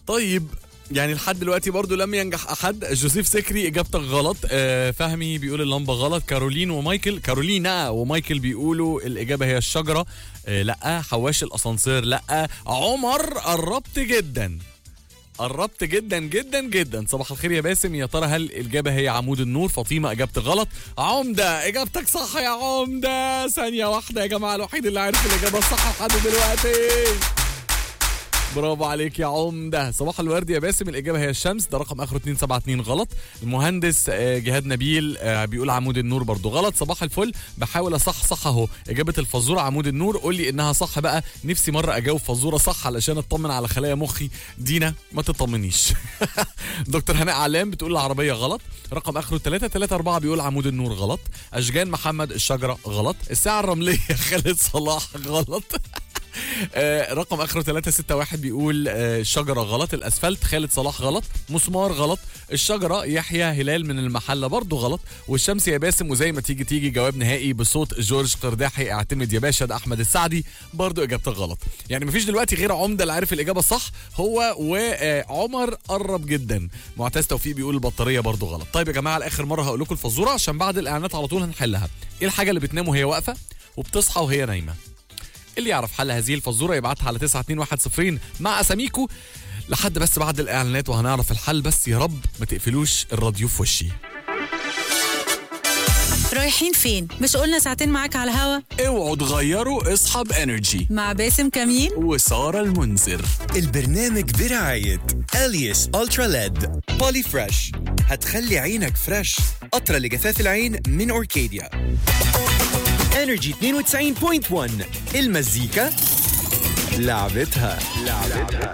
طيب يعني لحد دلوقتي برضو لم ينجح احد. جوزيف سكري اجابتك غلط. فهمي بيقول اللمبه غلط. كارولينا ومايكل بيقولوا الاجابه هي الشجره. لا. حواش الاسانسير لا. عمر قربت جدا جدا جدا. صباح الخير يا باسم، يا ترى هل الاجابه هي عمود النور؟ فاطمه اجابتك غلط. عمده اجابتك صح يا عمده. ثانيه واحده يا جماعه، الوحيد اللي عارف الاجابه الصح لحد دلوقتي. برافو عليك يا عمده. صباح الورد يا باسم، الاجابه هي الشمس، ده رقم اخره 272 غلط. المهندس جهاد نبيل بيقول عمود النور برضو غلط. صباح الفل، بحاول اصح اهو. اجابه الفزوره عمود النور. قول لي انها صح بقى، نفسي مره اجاوب فزوره صح علشان اطمن على خلايا مخي. دينا ما تطمنيش. دكتور هناء علام بتقول العربيه غلط. رقم اخره 334 بيقول عمود النور غلط. اشجان محمد الشجره غلط. الساعه الرمليه خالد صلاح غلط. رقم اخره 361 بيقول الشجره غلط. الاسفلت خالد صلاح غلط. مسمار غلط. الشجره يحيى هلال من المحله برضو غلط. والشمس يا باسم، وزي ما تيجي جواب نهائي بصوت جورج قرداحي، اعتمد يا باشا، ده احمد السعدي برضو اجابتك غلط. يعني مفيش دلوقتي غير عمده اللي عارف الاجابه الصح، هو وعمر قرب جدا. معتز توفيق بيقول البطاريه برضو غلط. طيب يا جماعه لاخر مره هقول لكم الفزوره عشان بعد الاعلانات على طول هنحلها. ايه الحاجه اللي بتنام وهي واقفه وبتصحى وهي نايمه؟ اللي يعرف حل هذه الفزوره يبعتها على 92110 مع اساميكو لحد بس بعد الاعلانات وهنعرف الحل. بس يا رب ما تقفلوش الراديو في وشي. رايحين فين؟ مش قلنا ساعتين معاك على الهوا؟ اوعوا تغيروا، اصحى بانرجي مع باسم كمين وسارة المنذر. البرنامج برعاية اليس الترا ليد بولي فريش، هتخلي عينك فريش. قطرة لجفاف العين من اوركيديا. انرجي 92.1 المزيكا لعبتها.